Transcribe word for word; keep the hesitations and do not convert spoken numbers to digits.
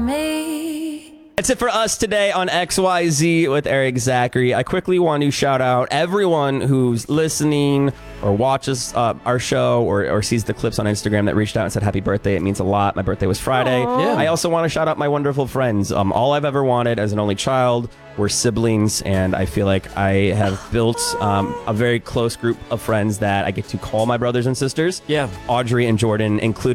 me. That's it for us today on X Y Z with Eric Zachary. I quickly want to shout out everyone who's listening or watches uh, our show or, or sees the clips on Instagram that reached out and said happy birthday. It means a lot. My birthday was Friday. Yeah. I also want to shout out my wonderful friends. Um, all I've ever wanted as an only child were siblings, and I feel like I have built um, a very close group of friends that I get to call my brothers and sisters. Yeah. Audrey and Jordan included.